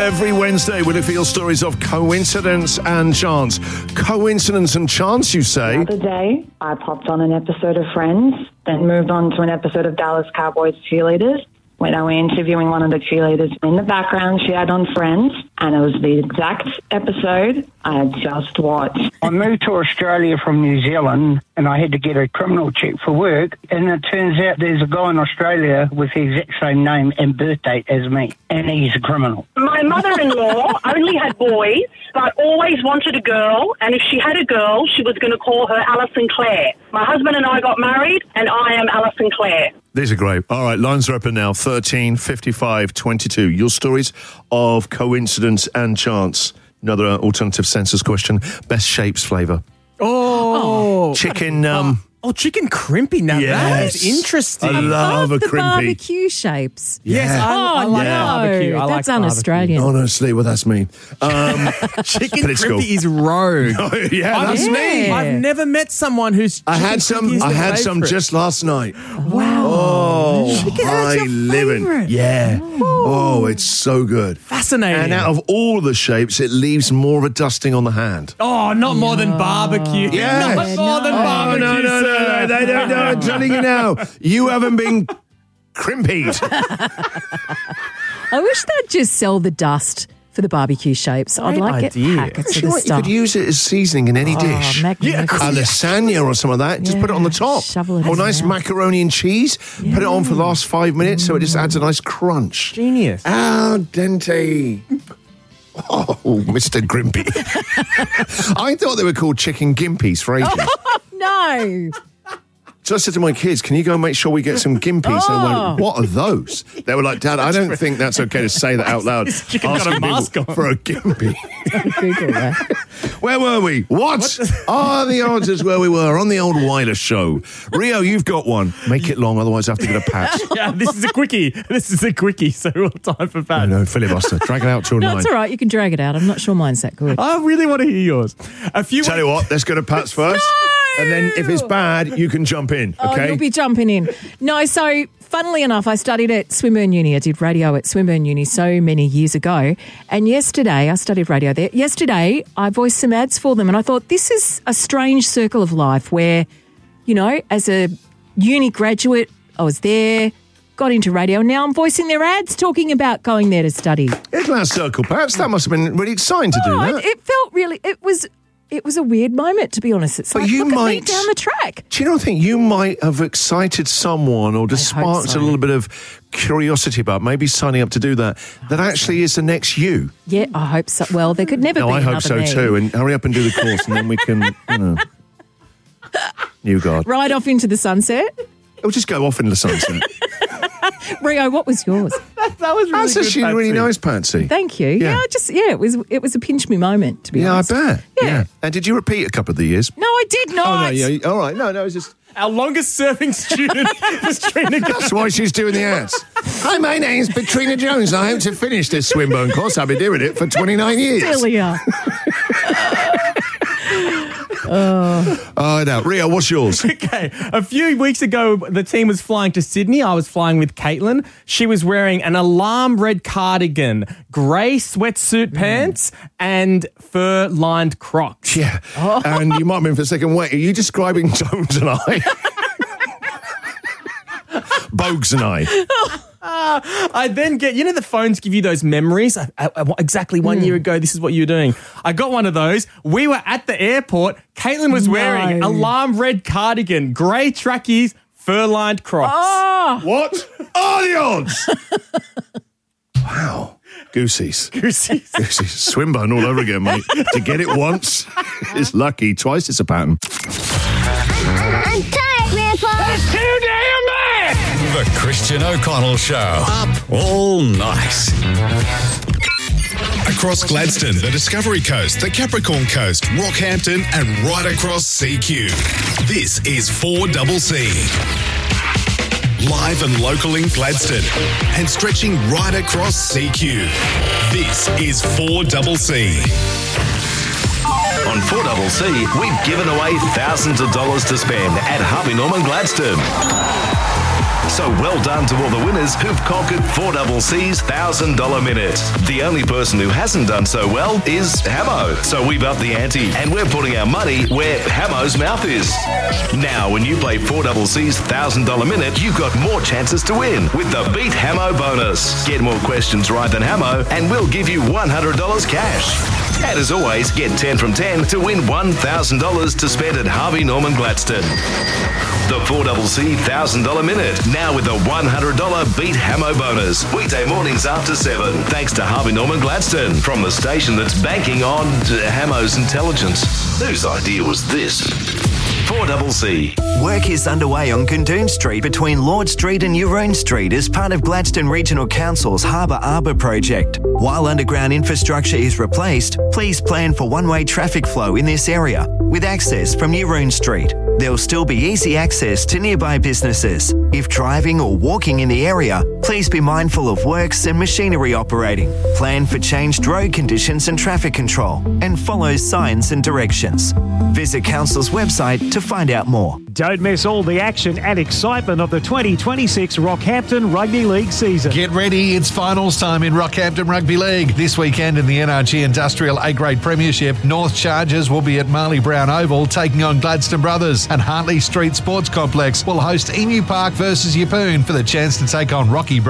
Every Wednesday, will it feel stories of coincidence and chance? Coincidence and chance, you say? The other day, I popped on an episode of Friends, then moved on to an episode of Dallas Cowboys Cheerleaders. When I was interviewing one of the cheerleaders, in the background she had on Friends, and it was the exact episode I had just watched. I moved to Australia from New Zealand and I had to get a criminal check for work, and it turns out there's a guy in Australia with the exact same name and birth date as me, and he's a criminal. My mother-in-law only had boys, but always wanted a girl, and if she had a girl, she was going to call her Alison Clare. My husband and I got married, and I am Alison Clare. These are great. All right, lines are open now, 13 55 22. Your stories of coincidence and chance. Another alternative census question. Best shapes flavour. Oh. Chicken... chicken crimpy. Now that is interesting. I love a the crimpy. barbecue shapes. Yes, I like barbecue. I That's like un-Australian. Honestly, well, that's me. Chicken Political. crimpy is rogue. Yeah, that's me. I've never met someone who's. I had some favourite. just last night. Wow. Oh, Chicken, that's high your living. favourite? Yeah. Oh, it's so good. Fascinating. And out of all the shapes, it leaves more of a dusting on the hand. Oh, not more than barbecue. Yes. Not more than barbecue. No. They don't know. I'm telling you now. You haven't been crimpied. I wish they'd just sell the dust for the barbecue shapes. I'd like idea. packets of You the could stuff. use it as seasoning in any dish. magnificent. A lasagna or some of that. Just put it on the top. Shovel it Or in nice there. macaroni and cheese. Put it on for the last 5 minutes so it just adds a nice crunch. Genius. Al dente. Oh, Mr. Grimpy. I thought they were called chicken gimpies for ages. No. So I said to my kids, can you go and make sure we get some gimpies? And I went, what are those? They were like, Dad, I don't think that's okay to say that out loud. This chicken got a Asking mask people on. for a gimpy. Google that. Where were we? What are the answers where we were on the old Weiler show? Rio, you've got one. Make it long, otherwise I have to get a pat. Yeah, this is a quickie. So we'll time for Pat. No, filibuster. Drag it out till No, 9. it's all right. You can drag it out. I'm not sure mine's that good. I really want to hear yours. Tell you what, let's go to Pat's first. And then if it's bad, you can jump in, Oh, okay? you'll be jumping in. No, so funnily enough, I studied at Swinburne Uni. I did radio at Swinburne Uni so many years ago. And yesterday, I studied radio there. Yesterday, I voiced some ads for them. And I thought, this is a strange circle of life where, you know, as a uni graduate, I was there, got into radio, and now I'm voicing their ads talking about going there to study. It's Glass Circle, Pats. That must have been really exciting to do that. It felt really, it was a weird moment, to be honest. It's But like, you look might- at me down the track. Do you know, I think you might have excited someone or just I hope sparked so. a little bit of curiosity about maybe signing up to do that. That actually is the next you. Yeah, I hope so. Well, there could never No, be I hope another so me. too. And hurry up and do the course and then we can, you know. New God. Right off into the sunset. We'll just go off in the sunset. Rio, what was yours? That was really That's good, actually really Patsy. nice, Patsy. Thank you. Yeah. It was a pinch me moment, to be Yeah, I honest. bet. Yeah. And did you repeat a couple of the years? No, I did not. Oh, no, yeah. All right. No, it's just... Our longest serving student was Trina. That's why she's doing the ads. Hi, my name's Katrina Jones. I hope to finish this Swinburne course. I've been doing it for 29 years. Earlier. Oh, no. Rio, what's yours? Okay, a few weeks ago, the team was flying to Sydney. I was flying with Caitlin. She was wearing an alarm red cardigan, grey sweatsuit pants, and fur-lined Crocs. Yeah. And you might have been for a second, wait, are you describing Jones and I? Bogues and I. I then get, the phones give you those memories. Exactly 1 year ago, this is what you were doing. I got one of those. We were at the airport. Caitlin was wearing alarm red cardigan, grey trackies, fur-lined Crocs. Oh, What are the odds? Wow. Goosies. Goosies. Goosies. Swinburne all over again, mate. To get it once is lucky. Twice it's a pattern. I'm tired, Grandpa. That's too damn bad! The Christian O'Connell Show. Up all night. Across Gladstone, the Discovery Coast, the Capricorn Coast, Rockhampton, and right across CQ. This is 4CC. Live and local in Gladstone and stretching right across CQ. This is 4CC. On 4CC, we've given away thousands of dollars to spend at Harvey Norman Gladstone. So well done to all the winners who've conquered 4CC's $1,000 minute. The only person who hasn't done so well is Hamo. So we've upped the ante and we're putting our money where Hamo's mouth is. Now, when you play 4CC's $1,000 minute, you've got more chances to win with the Beat Hamo bonus. Get more questions right than Hamo and we'll give you $100 cash. And as always, get 10 from 10 to win $1,000 to spend at Harvey Norman Gladstone. The 4CC $1,000 minute, now with a $100 Beat Hamo bonus. Weekday mornings after 7. Thanks to Harvey Norman Gladstone, from the station that's banking on Hamo's intelligence. Whose idea was this? 4CC. Work is underway on Gundoon Street between Lord Street and Euroon Street as part of Gladstone Regional Council's Harbour Arbour project. While underground infrastructure is replaced, please plan for one-way traffic flow in this area, with access from Euroon Street. There will still be easy access to nearby businesses. If driving or walking in the area, please be mindful of works and machinery operating. Plan for changed road conditions and traffic control, and follow signs and directions. Visit Council's website to find out more. Don't miss all the action and excitement of the 2026 Rockhampton Rugby League season. Get ready, it's finals time in Rockhampton Rugby League. This weekend in the NRG Industrial A-Grade Premiership, North Chargers will be at Marley Brown Oval taking on Gladstone Brothers, and Hartley Street Sports Complex will host Emu Park versus Yeppoon for the chance to take on Rocky Brothers.